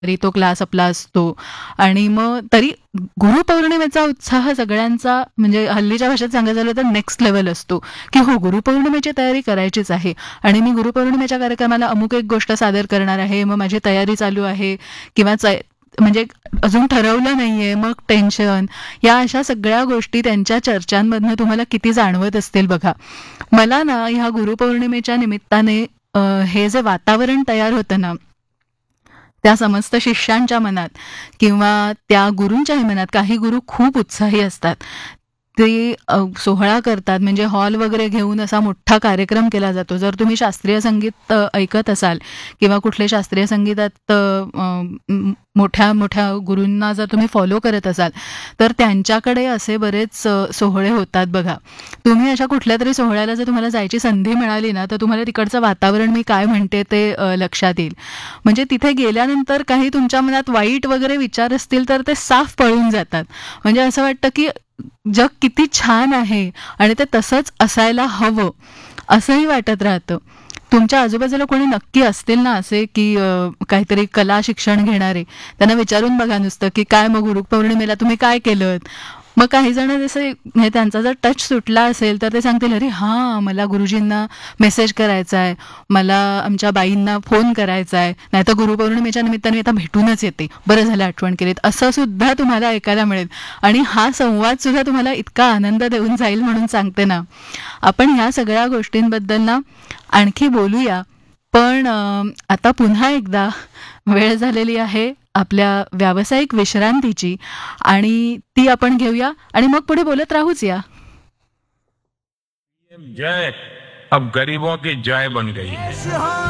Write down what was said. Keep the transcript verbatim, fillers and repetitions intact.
तरी तो क्लास आपला असतो आणि मग तरी गुरुपौर्णिमेचा उत्साह सगळ्यांचा म्हणजे हल्लीच्या भाषेत सांगायचं झालं तर नेक्स्ट लेवल असतो की हो गुरुपौर्णिमेची तयारी करायचीच आहे आणि मी गुरुपौर्णिमेच्या कार्यक्रमाला अमुक एक गोष्ट सादर करणार आहे, मग माझी तयारी चालू आहे किंवा म्हणजे अजून ठरवलं नाहीये मग टेन्शन. या अशा सगळ्या गोष्टी त्यांच्या चर्चांमधनं तुम्हाला किती जाणवत असतील बघा. मला ना ह्या गुरुपौर्णिमेच्या निमित्ताने अ, हे जे वातावरण तयार होतं ना त्या समस्त शिष्यांच्या मनात किंवा त्या गुरूंच्याही मनात, काही गुरु खूप उत्साही असतात. ते अ, सोहळा करतात म्हणजे हॉल वगैरे घेऊन असा मोठा कार्यक्रम केला जातो. जर तुम्ही शास्त्रीय संगीत अ, ऐकत असाल किंवा कुठले शास्त्रीय संगीतात अ, म, मोठ्या मोठ्या गुरूंना जर तुम्ही फॉलो करत असाल तर त्यांच्याकडे असे बरेच अ, सोहळे होतात बघा. तुम्ही अशा कुठल्या तरी सोहळ्याला जर तुम्हाला जायची संधी मिळाली ना तर तुम्हाला तिकडचं वातावरण मी काय म्हणते ते अ, लक्षात येईल. म्हणजे तिथे गेल्यानंतर काही तुमच्या मनात वाईट वगैरे विचार असतील तर ते साफ पळून जातात. म्हणजे असं वाटतं की जग किती छान आहे आणि ते तसंच असायला हवं असंही वाटत राहतं. तुमच्या आजूबाजूला कोणी नक्की असतील ना असे की अ, काहीतरी कला शिक्षण घेणारे, त्यांना विचारून बघा नुसतं की काय मग गुरुपौर्णिमेला तुम्ही काय केलं. मग काही जण जसे म्हणजे त्यांचा जर टच सुटला असेल तर ते सांगतील अरे हां मला गुरुजींना मेसेज करायचा आहे, मला आमच्या बाईंना फोन करायचा आहे, नाही तर गुरुपौर्णिमेच्या निमित्ताने आता भेटूनच येते, बरं झालं आठवण केलीत, असं सुद्धा तुम्हाला ऐकायला मिळेल. आणि हा संवाद सुद्धा तुम्हाला इतका आनंद देऊन जाईल म्हणून सांगते ना. आपण ह्या सगळ्या गोष्टींबद्दल ना आणखी बोलूया पण अ, आता पुन्हा एकदा वेळ झालेली आहे आपल्या व्यावसायिक विश्रांतीची आणि ती आपण घेऊया आणि मग पुढे बोलत राहूच या. जय अब गरीबों की जय बन गई है.